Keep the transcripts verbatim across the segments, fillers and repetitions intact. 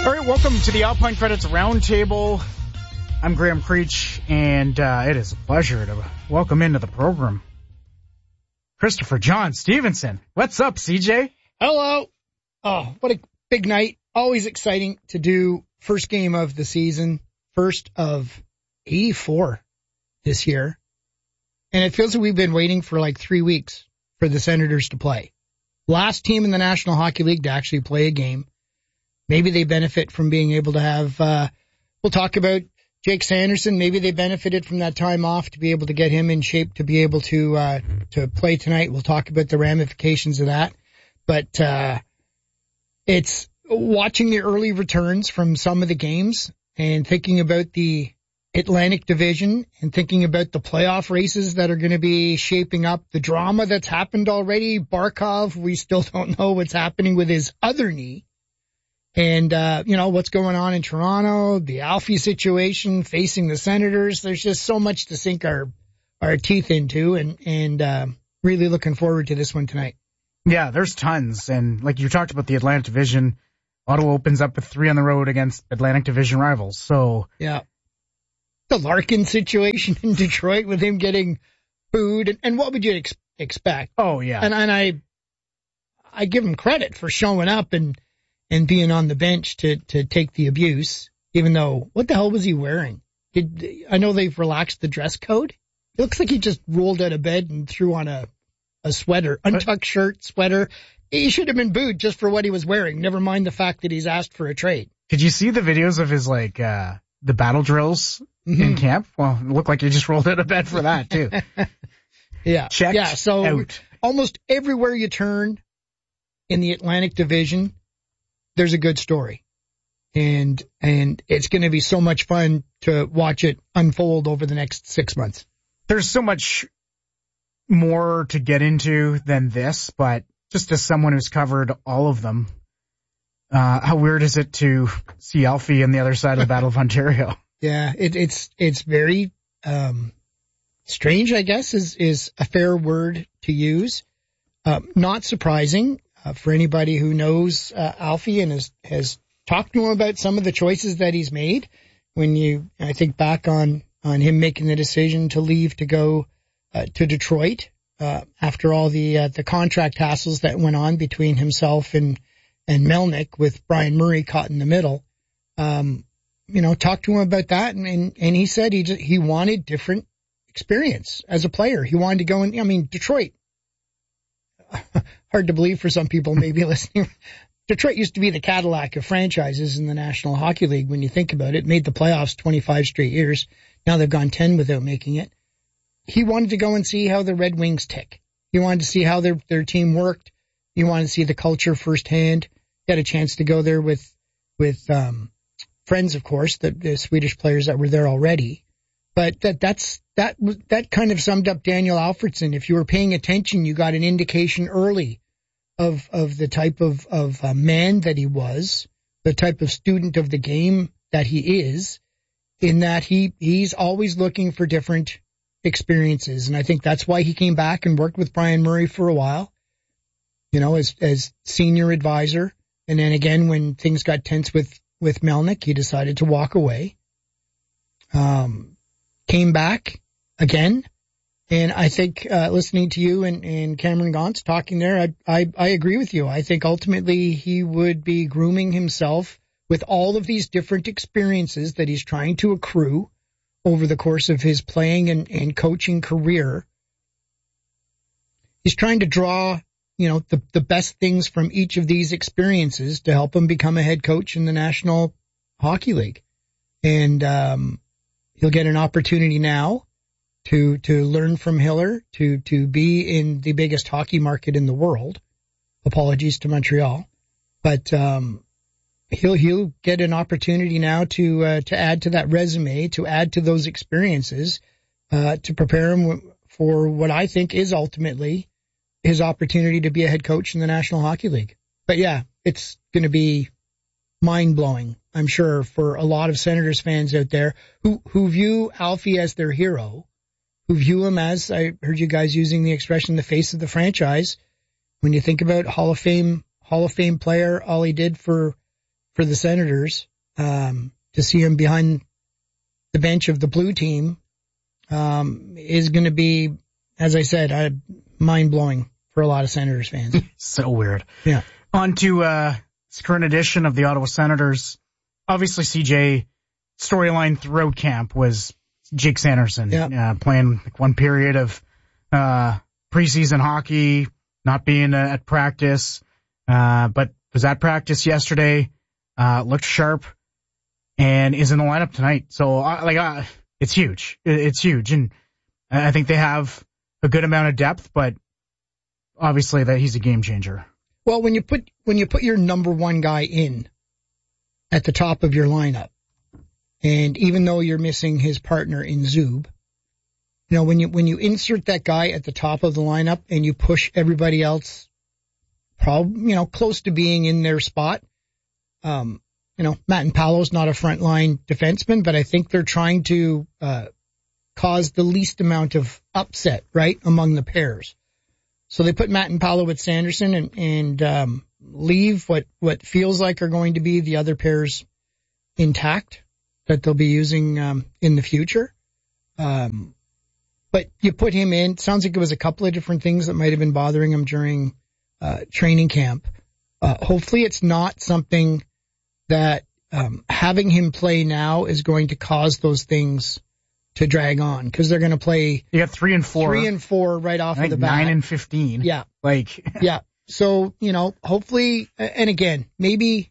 All right, welcome to the Alpine Credits Roundtable. I'm Graham Creech, and uh, it is a pleasure to welcome into the program Christopher John Stevenson. What's up, C J? Hello. Oh, what a big night. Always exciting to do first game of the season, first of eighty-four this year. And it feels like we've been waiting for like three weeks for the Senators to play. Last team in the National Hockey League to actually play a game. Maybe they benefit from being able to have, uh, we'll talk about Jake Sanderson. Maybe they benefited from that time off to be able to get him in shape to be able to, uh, to play tonight. We'll talk about the ramifications of that. But, uh, it's watching the early returns from some of the games and thinking about the Atlantic Division and thinking about the playoff races that are going to be shaping up, the drama that's happened already. Barkov, we still don't know what's happening with his other knee. And, uh, you know, what's going on in Toronto, the Alfie situation facing the Senators. There's just so much to sink our, our teeth into, and, and, uh, really looking forward to this one tonight. Yeah, there's tons. And like you talked about the Atlantic Division, Ottawa opens up with three on the road against Atlantic Division rivals. So, yeah. The Larkin situation in Detroit with him getting booed. And, and what would you ex- expect? Oh, yeah. And, and I, I give him credit for showing up and, and being on the bench to, to take the abuse, even though, what the hell was he wearing? Did, I know they've relaxed the dress code. It looks like he just rolled out of bed and threw on a, a sweater, untucked shirt, sweater. He should have been booed just for what he was wearing, never mind the fact that he's asked for a trade. Could you see the videos of his, like, uh, the battle drills mm-hmm. in camp? Well, it looked like he just rolled out of bed for that, too. yeah. Checked yeah, so out. Almost everywhere you turn in the Atlantic Division, there's a good story. And, and it's going to be so much fun to watch it unfold over the next six months. There's so much more to get into than this, but just as someone who's covered all of them, uh, how weird is it to see Alfie on the other side of the Battle of Ontario? Yeah, it, it's, it's very, um, strange, I guess, is, is a fair word to use. Uh, not surprising. Uh, for anybody who knows uh, Alfie and has, has talked to him about some of the choices that he's made, when you, I think back on, on him making the decision to leave to go uh, to Detroit uh, after all the uh, the contract hassles that went on between himself and and Melnyk, with Brian Murray caught in the middle. Um, you know, talked to him about that, and and, and he said he just, he wanted different experience as a player. He wanted to go in. I mean, Detroit. Hard to believe for some people maybe listening. Detroit used to be the Cadillac of franchises in the National Hockey League when you think about it. Made the playoffs twenty-five straight years. Now they've gone ten without making it. He wanted to go and see how the Red Wings tick. He wanted to see how their their team worked. He wanted to see the culture firsthand. He had a chance to go there with with um friends, of course, the, the Swedish players that were there already. But that that's that that kind of summed up Daniel Alfredsson. If you were paying attention, you got an indication early of of the type of of uh, man that he was, the type of student of the game that he is, in that he he's always looking for different experiences. And I think that's why he came back and worked with Brian Murray for a while, you know, as as senior advisor. And then again, when things got tense with with Melnyk, he decided to walk away. Um. Came back again, and I think uh, listening to you and, and Cameron Gauntz talking there, I, I I agree with you. I think ultimately he would be grooming himself with all of these different experiences that he's trying to accrue over the course of his playing and, and coaching career. He's trying to draw, you know, the, the best things from each of these experiences to help him become a head coach in the National Hockey League. And, um, he'll get an opportunity now to, to learn from Hiller, to, to be in the biggest hockey market in the world. Apologies to Montreal. But, um, he'll, he'll get an opportunity now to, uh, to add to that resume, to add to those experiences, uh, to prepare him for what I think is ultimately his opportunity to be a head coach in the National Hockey League. But yeah, it's going to be mind-blowing, I'm sure, for a lot of Senators fans out there who, who view Alfie as their hero, who view him as, I heard you guys using the expression, the face of the franchise. When you think about Hall of Fame, Hall of Fame player, all he did for for the Senators. Um, to see him behind the bench of the blue team, um, is going to be, as I said, uh, mind-blowing for a lot of Senators fans. So weird. Yeah. On to, uh, this current edition of the Ottawa Senators. Obviously, C J storyline throughout camp was Jake Sanderson, yeah. uh, playing like one period of, uh, preseason hockey, not being uh, at practice, uh, but was at practice yesterday, uh, looked sharp, and is in the lineup tonight. So, uh, like, uh, it's huge. It's huge. And I think they have a good amount of depth, but obviously that he's a game changer. Well, when you put, when you put your number one guy in at the top of your lineup, and even though you're missing his partner in Zub, you know, when you, when you insert that guy at the top of the lineup and you push everybody else, probably, you know, close to being in their spot, um, you know, Matt Pallow's not a frontline defenseman, but I think they're trying to, uh, cause the least amount of upset, right, among the pairs. So they put Matt and Pallow with Sanderson and, and, um, leave what, what feels like are going to be the other pairs intact that they'll be using, um, in the future. Um, but you put him in, sounds like it was a couple of different things that might have been bothering him during, uh, training camp. Uh, hopefully it's not something that, um, having him play now is going to cause those things to drag on, because they're going to play. You got three and four. Three and four right off of the bat. Nine and fifteen. Yeah. Like. Yeah. So, you know, hopefully, and again, maybe,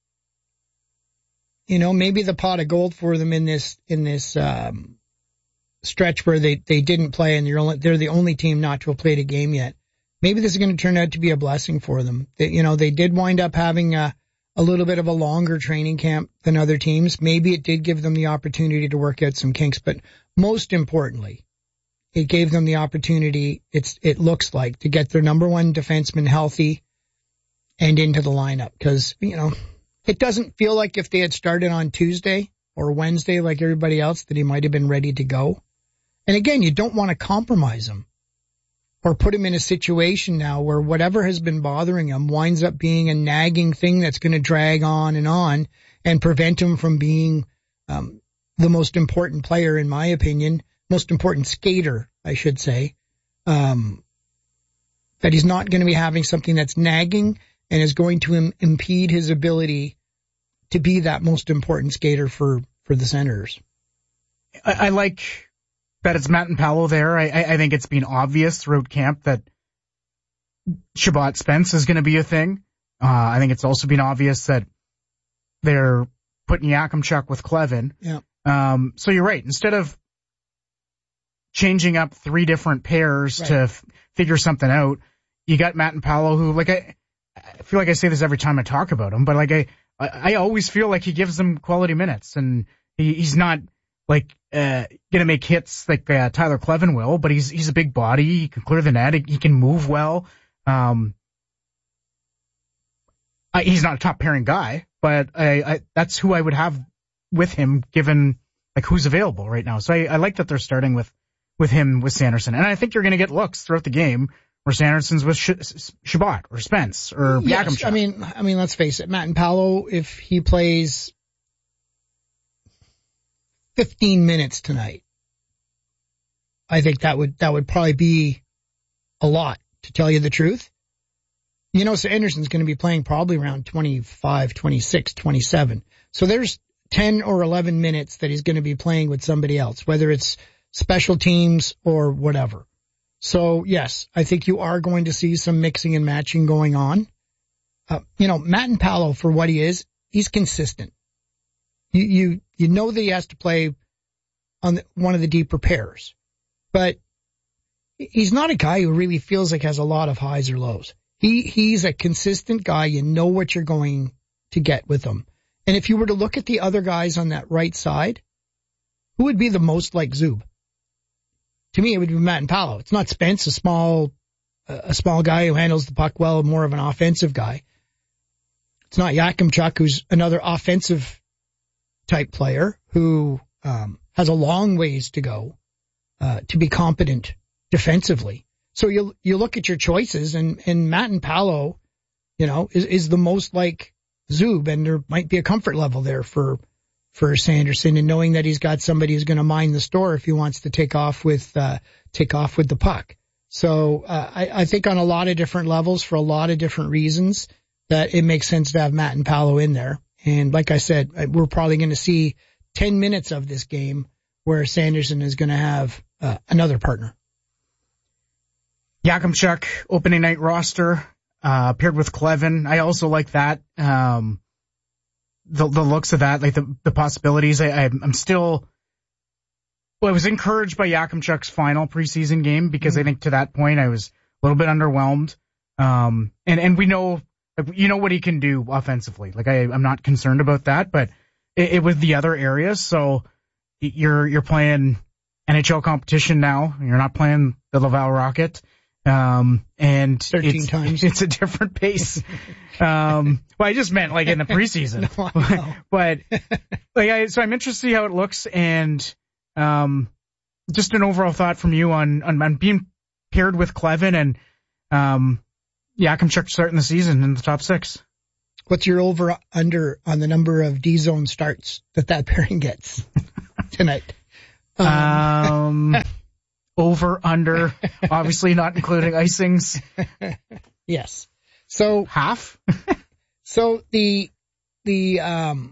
you know, maybe the pot of gold for them in this, in this, um, stretch where they, they didn't play and they're only, they're the only team not to have played a game yet. Maybe this is going to turn out to be a blessing for them. They, you know, they did wind up having a, a little bit of a longer training camp than other teams. Maybe it did give them the opportunity to work out some kinks, but most importantly, it gave them the opportunity, it's, it looks like, to get their number one defenseman healthy and into the lineup. Cause, you know, it doesn't feel like if they had started on Tuesday or Wednesday like everybody else that he might have been ready to go. And again, you don't want to compromise him or put him in a situation now where whatever has been bothering him winds up being a nagging thing that's going to drag on and on and prevent him from being, um, the most important player, in my opinion, most important skater, I should say, um, that he's not going to be having something that's nagging and is going to im- impede his ability to be that most important skater for, for the Senators. I, I like that it's Matt and Pallow there. I, I think it's been obvious throughout camp that Shabbat Spence is going to be a thing. Uh, I think it's also been obvious that they're putting Yakimchuk with Clevin. Yeah. Um, so you're right. Instead of changing up three different pairs right. to f- figure something out, you got Matt and Pallow, who, like, I, I feel like I say this every time I talk about him, but like I, I, I always feel like he gives them quality minutes, and he, he's not like uh gonna make hits like uh, Tyler Clevin will, but he's he's a big body. He can clear the net. He, he can move well. Um, I, he's not a top pairing guy, but I, I that's who I would have with him, given like who's available right now. So I, I like that they're starting with with him with Sanderson, and I think you're gonna get looks throughout the game where Sanderson's with Sh- Shabbat or Spence or yes, Yakimchuk. I mean, I mean, let's face it, Matt and Pallow, if he plays fifteen minutes tonight, I think that would, that would probably be a lot, to tell you the truth. You know, so Anderson's going to be playing probably around twenty-five, twenty-six, twenty-seven. So there's ten or eleven minutes that he's going to be playing with somebody else, whether it's special teams or whatever. So yes, I think you are going to see some mixing and matching going on. Uh, you know, Matt and Pallow, for what he is, he's consistent. You, you, you know that he has to play on the, one of the deeper pairs, but he's not a guy who really feels like has a lot of highs or lows. He, he's a consistent guy. You know what you're going to get with him. And if you were to look at the other guys on that right side, who would be the most like Zub? To me, it would be Matt and Pallow. It's not Spence, a small, a small guy who handles the puck well, more of an offensive guy. It's not Yakimchuk, who's another offensive type player who um, has a long ways to go uh, to be competent defensively. So you you look at your choices, and, and Matt and Pallow, you know, is, is the most like Zub, and there might be a comfort level there for for Sanderson, and knowing that he's got somebody who's going to mind the store if he wants to take off with uh, take off with the puck. So uh, I, I think on a lot of different levels, for a lot of different reasons, that it makes sense to have Matt and Paolo in there. And like I said, we're probably going to see ten minutes of this game where Sanderson is going to have uh, another partner. Yakimchuk, opening night roster, uh, paired with Clevin. I also like that. Um, the, the looks of that, like the, the possibilities. I, I, I'm still, well, I was encouraged by Yakimchuk's final preseason game because mm-hmm. I think to that point I was a little bit underwhelmed. Um, and, and we know, you know what he can do offensively. Like I, I'm not concerned about that, but it, it was the other areas. So you're, you're playing N H L competition now. You're not playing the Laval Rocket. Um, and thirteen it's, times. It's a different pace. Um, well, I just meant like in the preseason, no, I know. but like, I, so I'm interested to see how it looks, and, um, just an overall thought from you on, on, on being paired with Clevin and, um, Yakimchuk starting the season in the top six. What's your over under on the number of D zone starts that that pairing gets tonight? Um, um over, under, obviously not including icings. Yes. So half. so the, the, um,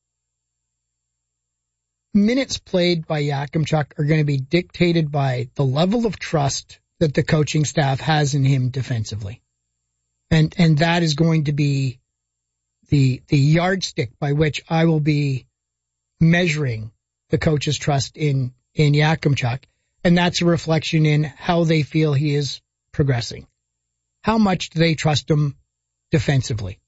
minutes played by Yakimchuk are going to be dictated by the level of trust that the coaching staff has in him defensively. And, and that is going to be the, the yardstick by which I will be measuring the coach's trust in, in Yakimchuk. And that's a reflection in how they feel he is progressing. How much do they trust him defensively?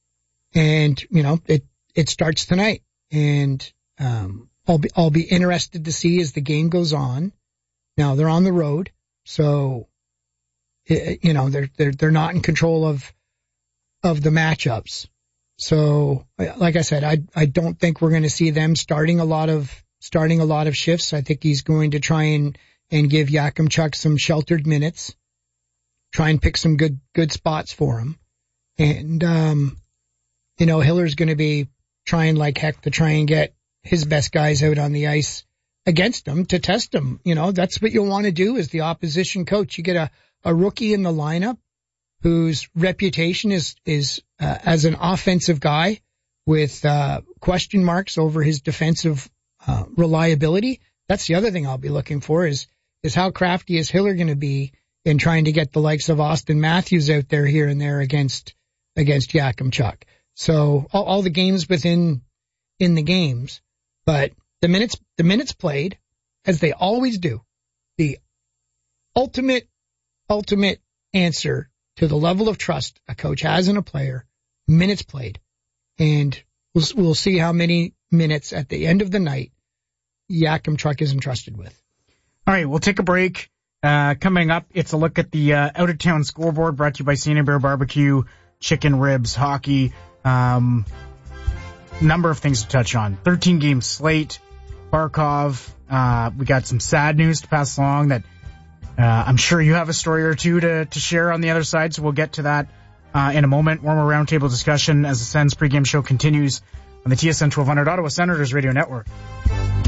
And, you know, it, it starts tonight. And, um, I'll be, I'll be interested to see as the game goes on. Now they're on the road. So, you know, they're, they're, they're not in control of, of the matchups. So, like I said, I, I don't think we're going to see them starting a lot of, starting a lot of shifts. I think he's going to try and, and give Yakimchuk some sheltered minutes, try and pick some good, good spots for him. And, um, you know, Hiller's going to be trying like heck to try and get his best guys out on the ice against him to test him. You know, that's what you'll want to do as the opposition coach. You get a, a rookie in the lineup whose reputation is, is, uh, as an offensive guy with, uh, question marks over his defensive Uh, reliability. That's the other thing I'll be looking for is, is how crafty is Hiller going to be in trying to get the likes of Austin Matthews out there here and there against, against Yakimchuk. So all, all the games within, in the games, but the minutes, the minutes played as they always do, the ultimate, ultimate answer to the level of trust a coach has in a player, minutes played. And we'll, we'll see how many minutes at the end of the night Yakimchuk is entrusted with. All right, we'll take a break. Uh, coming up, it's a look at the uh, out-of-town scoreboard brought to you by Saint Bear Barbecue, chicken ribs, hockey, um, number of things to touch on. thirteen game slate, Barkov. Uh, we got some sad news to pass along that uh, I'm sure you have a story or two to, to share on the other side, so we'll get to that uh, in a moment. More more roundtable discussion as the Sens pregame show continues on the T S N twelve hundred Ottawa Senators Radio Network.